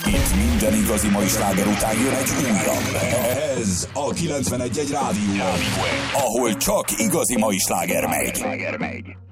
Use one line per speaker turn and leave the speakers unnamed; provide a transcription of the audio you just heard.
Itt minden igazi mai sláger után jön egy újabb.
Ez a 91.1 Rádió,
ahol csak igazi mai sláger megy.